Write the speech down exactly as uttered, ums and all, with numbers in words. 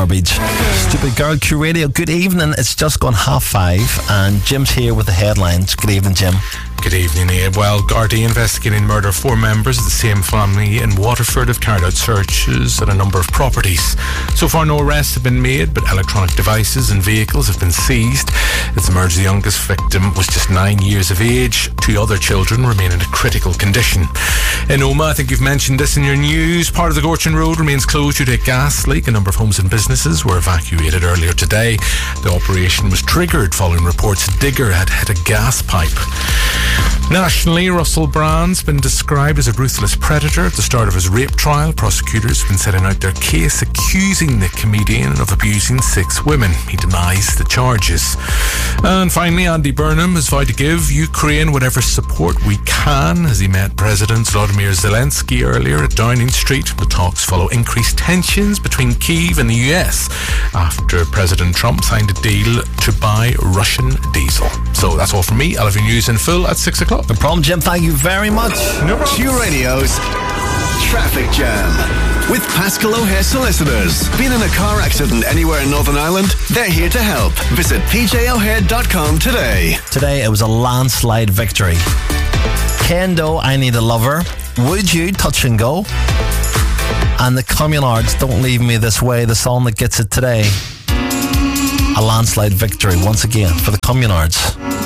garbage. Stupid Girl, Q Radio. Good evening. It's just gone half five, and Jim's here with the headlines. Good evening, Jim. Good evening, Abe. Well, Gardaí investigating murder of four members of the same family in Waterford have carried out searches at a number of properties. So far, no arrests have been made, but electronic devices and vehicles have been seized. It's emerged the youngest victim was just nine years of age. Two other children remain in a critical condition. In Omagh, I think you've mentioned this in your news, part of the Gorchin Road remains closed due to a gas leak. A number of homes and businesses were evacuated earlier today. The operation was triggered following reports a digger had hit a gas pipe. Nationally, Russell Brand's been described as a ruthless predator at the start of his rape trial. Prosecutors have been setting out their case accusing the comedian of abusing six women. He denies the charges. And finally, Andy Burnham has vowed to give Ukraine whatever support we can as he met President Volodymyr Zelensky earlier at Downing Street. The talks follow increased tensions between Kyiv and the U S after President Trump signed a deal to buy Russian diesel. So that's all from me. I'll have your news in full at six o'clock. No problem, Jim. Thank you very much. No problem. Q Radio's Traffic Jam with Pascal O'Hare Solicitors. Been in a car accident anywhere in Northern Ireland? They're here to help. Visit p j o'hare dot com today. Today it was a landslide victory. Kendo, I Need a Lover. Would You, Touch and Go. And the Communards, Don't Leave Me This Way, the song that gets it today. A landslide victory once again for the Communards.